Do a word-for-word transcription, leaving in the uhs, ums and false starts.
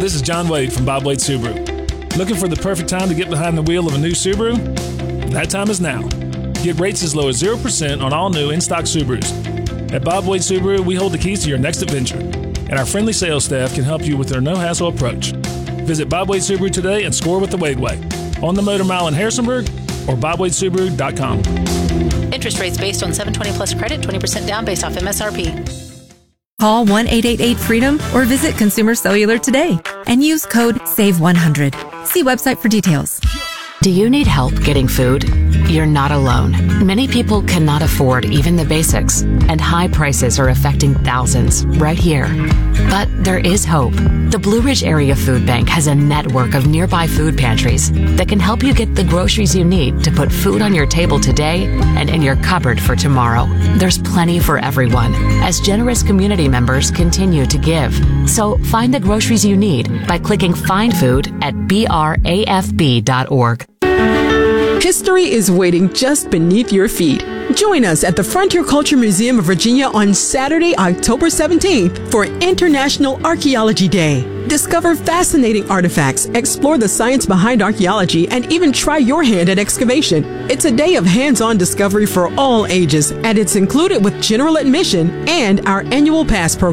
this is John Wade from Bob Wade Subaru. Looking for the perfect time to get behind the wheel of a new Subaru? That time is now. Get rates as low as zero percent on all new in-stock Subarus. At Bob Wade Subaru, we hold the keys to your next adventure, and our friendly sales staff can help you with their no-hassle approach. Visit Bob Wade Subaru today and score with the Wade Way. On the Motor Mile in Harrisonburg or bob wade subaru dot com. Interest rates based on seven twenty plus credit, twenty percent down based off M S R P. Call one eight eight eight FREEDOM or visit Consumer Cellular today and use code SAVE one hundred. See website for details. Do you need help getting food? You're not alone. Many people cannot afford even the basics, and high prices are affecting thousands right here. But there is hope. The Blue Ridge Area Food Bank has a network of nearby food pantries that can help you get the groceries you need to put food on your table today and in your cupboard for tomorrow. There's plenty for everyone as generous community members continue to give. So find the groceries you need by clicking Find Food at B R A F B dot org. History is waiting just beneath your feet. Join us at the Frontier Culture Museum of Virginia on Saturday, October seventeenth for International Archaeology Day. Discover fascinating artifacts, explore the science behind archaeology, and even try your hand at excavation. It's a day of hands-on discovery for all ages, and it's included with general admission and our annual pass program.